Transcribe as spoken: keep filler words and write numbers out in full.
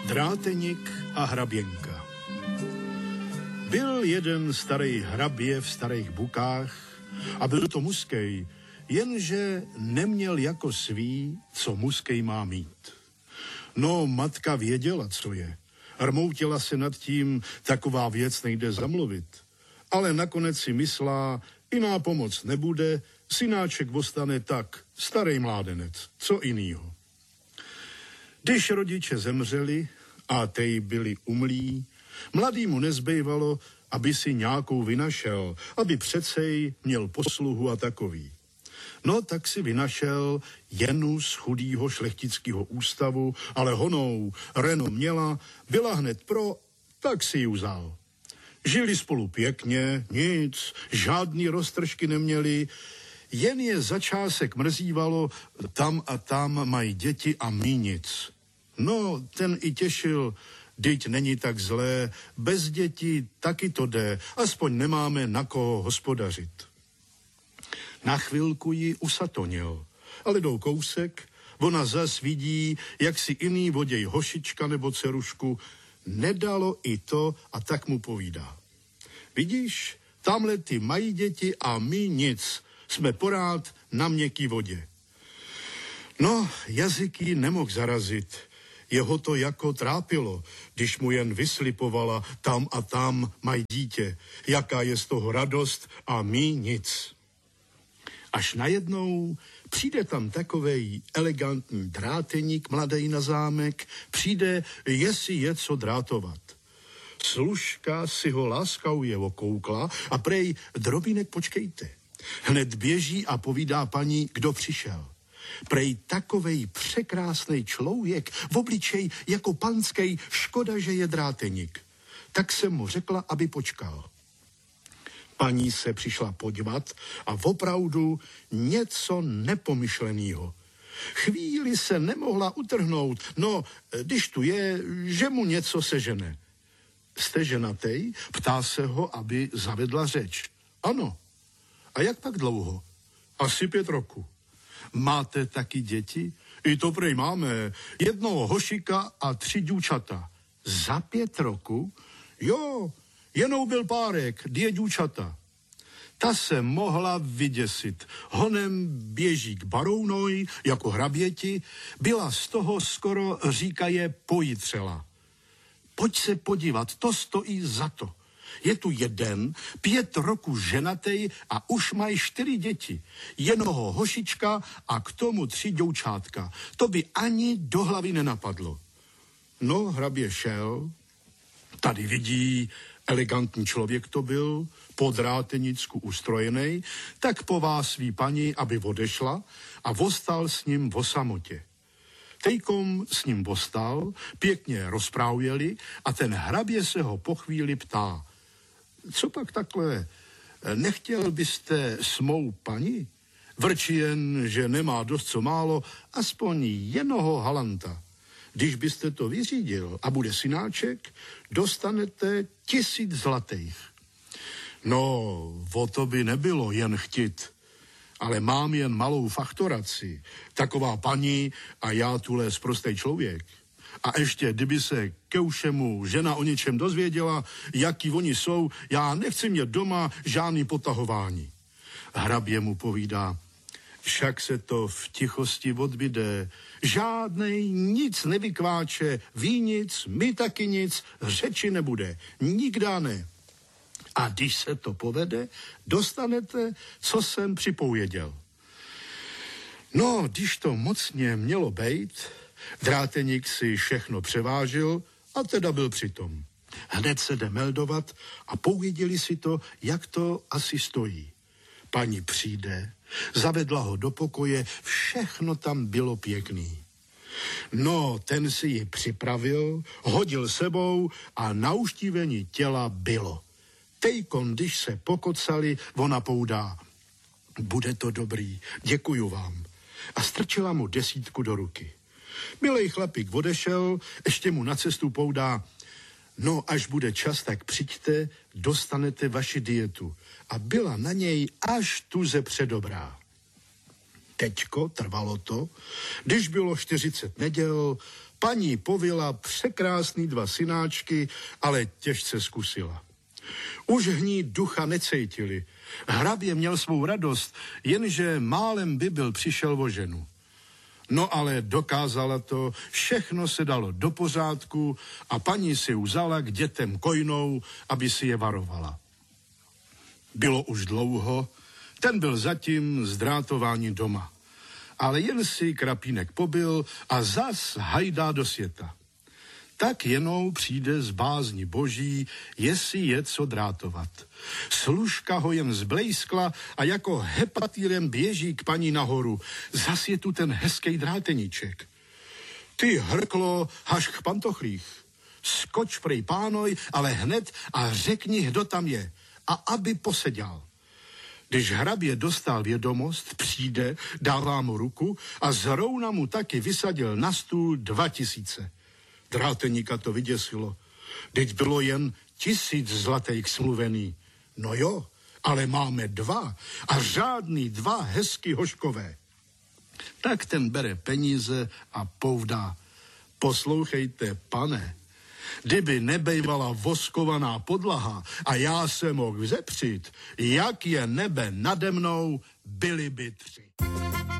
Dráteník a hraběnka. Byl jeden starý hrabě v starých bukách a byl to muskej, jenže neměl jako svý, co muskej má mít. No, matka věděla, co je. Rmoutila se nad tím, taková věc nejde zamluvit. Ale nakonec si myslá, jiná pomoc nebude, synáček ostane tak, starý mládenec, co jinýho. Když rodiče zemřeli a tej byli umlí, mladýmu nezbývalo, aby si nějakou vynašel, aby přecej měl posluhu a takový. No, tak si vynašel jenu z chudýho šlechtického ústavu, ale honou Reno měla, byla hned pro, tak si ji vzal. Žili spolu pěkně, nic, žádný roztržky neměli, jen je začásek mrzívalo, tam a tam mají děti a my nic. No, ten i těšil, dyť není tak zlé, bez dětí taky to jde, aspoň nemáme na koho hospodařit. Na chvilku ji usatonil, ale jdou kousek, ona zas vidí, jak si jiný voděj hošička nebo cerušku, nedalo i to a tak mu povídá. Vidíš, tamhle ty mají děti a my nic, jsme porád na měkký vodě. No, jazyk jí nemohl zarazit, jeho to jako trápilo, když mu jen vyslipovala, tam a tam mají dítě, jaká je z toho radost a my nic. Až najednou přijde tam takovej elegantní dráteník mladej na zámek, přijde, jestli je co drátovat. Služka si ho láskavě okoukla a prej, drobínek, počkejte. Hned běží a povídá paní, kdo přišel. Prej takovej překrásnej člověk, v obličej jako panskej, škoda, že je dráteník. Tak jsem mu řekla, aby počkal. Paní se přišla podívat a opravdu něco nepomyšlenýho. Chvíli se nemohla utrhnout, no, když tu je, že mu něco sežene. Jste ženatej? Ptá se ho, aby zavedla řeč. Ano. A jak pak dlouho? Asi pět roku. Máte taky děti? I to prej máme. Jednoho hošika a tři důčata. Za pět roku? Jo, jenom byl párek, dvě důčata. Ta se mohla vyděsit. Honem běží k barounoj, jako hraběti, byla z toho skoro, říkaje, pojitřela. Pojď se podívat, to stojí za to. Je tu jeden, pět roku ženatej a už mají čtyři děti. Jednoho hošička a k tomu tři děvčátka. To by ani do hlavy nenapadlo. No, hrabě šel, tady vidí, elegantní člověk to byl, po drátenicku ustrojený, tak pová svý paní, aby odešla a vostal s ním o samotě. Tejkom s ním vostal, pěkně rozprávěli a ten hrabě se ho po chvíli ptá. Co pak takhle? Nechtěl byste s mou paní? Vrčí jen, že nemá dost co málo, aspoň jednoho halanta. Když byste to vyřídil a bude synáček, dostanete tisíc zlatých. No, o to by nebylo jen chtit, ale mám jen malou faktoraci. Taková paní a já tule sprostej člověk. A ještě, kdyby se ke všemu žena o něčem dozvěděla, jaký oni jsou, já nechci mít doma žádný potahování. Hrabě mu povídá, však se to v tichosti odbyde, žádnej nic nevykváče, ví nic, my taky nic, řeči nebude, nikdy ne. A když se to povede, dostanete, co jsem připověděl. No, když to mocně mělo bejt, dráteník si všechno převážil a teda byl přitom. Hned se jde meldovat a pověděli si to, jak to asi stojí. Paní přijde, zavedla ho do pokoje, všechno tam bylo pěkný. No, ten si ji připravil, hodil sebou a na uštívení těla bylo. Tejkon, když se pokocali, ona poudá. Bude to dobrý, děkuju vám. A strčila mu desítku do ruky. Milej chlapík odešel, ještě mu na cestu poudá. No, až bude čas, tak přijďte, dostanete vaši dietu. A byla na něj až tuze předobrá. Teďko trvalo to, když bylo čtyřicet neděl, paní povila překrásný dva synáčky, ale těžce zkusila. Už v ní ducha necejtili. Hrabě měl svou radost, jenže málem by byl přišel o ženu. No ale dokázala to, všechno se dalo do pořádku a paní si vzala k dětem kojnou, aby si je varovala. Bylo už dlouho, ten byl zatím zdrátování doma. Ale jen si Krapínek pobyl a zas hajdá do světa. Tak jenom přijde z bázni boží, jestli je co drátovat. Služka ho jen zblejskla a jako hepatýrem běží k paní nahoru. Zas je tu ten hezký dráteníček. Ty hrklo, haž k pantochlích. Skoč prej pánoj, ale hned a řekni, kdo tam je. A aby poseděl. Když hrabě dostal vědomost, přijde, dává mu ruku a zrovna mu taky vysadil na stůl dva tisíce. Dráteníka to vyděsilo. Teď bylo jen tisíc zlatých smluvený. No jo, ale máme dva a žádný dva hezky hoškové. Tak ten bere peníze a pouvdá. Poslouchejte, pane, kdyby nebejvala voskovaná podlaha a já se mohl vzepřít, jak je nebe nade mnou, byly by tři.